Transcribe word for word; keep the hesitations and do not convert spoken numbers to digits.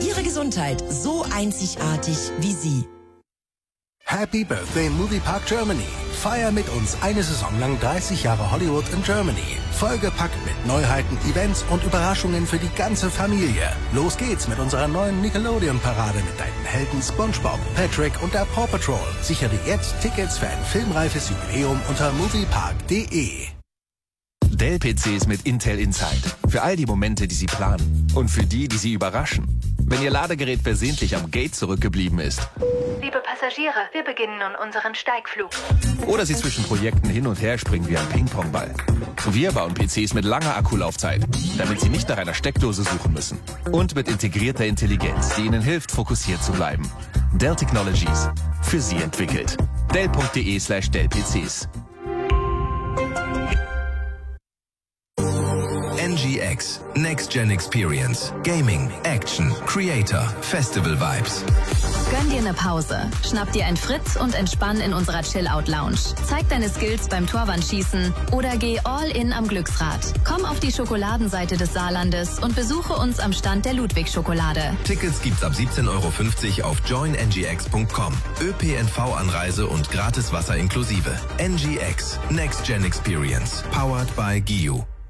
Ihre Gesundheit so einzigartig wie Sie. Happy Birthday Moviepark Germany. Feier mit uns eine Saison lang dreißig Jahre Hollywood in Germany. Vollgepackt mit Neuheiten, Events und Überraschungen für die ganze Familie. Los geht's mit unserer neuen Nickelodeon-Parade mit deinen Helden SpongeBob, Patrick und der Paw Patrol. Sichere jetzt Tickets für ein filmreifes Jubiläum unter moviepark punkt de. Dell-P Cs mit Intel Inside. Für all die Momente, die Sie planen. Und für die, die Sie überraschen. Wenn Ihr Ladegerät versehentlich am Gate zurückgeblieben ist. Liebe Passagiere, wir beginnen nun unseren Steigflug. Oder Sie zwischen Projekten hin und her springen wie ein Ping-Pong-Ball. Wir bauen P Cs mit langer Akkulaufzeit, damit Sie nicht nach einer Steckdose suchen müssen. Und mit integrierter Intelligenz, die Ihnen hilft, fokussiert zu bleiben. Dell Technologies. Für Sie entwickelt. Dell punkt de slash Dell P Cs. N G X. Next Gen Experience. Gaming, Action, Creator, Festival Vibes. Gönn dir eine Pause, schnapp dir ein Fritz und entspann in unserer Chill-Out-Lounge. Zeig deine Skills beim Torwandschießen oder geh all in am Glücksrad. Komm auf die Schokoladenseite des Saarlandes und besuche uns am Stand der Ludwig-Schokolade. Tickets gibt's ab siebzehn Euro fünfzig auf join n g x punkt com. ÖPNV-Anreise und gratis Wasser inklusive. N G X. Next Gen Experience. Powered by G I U.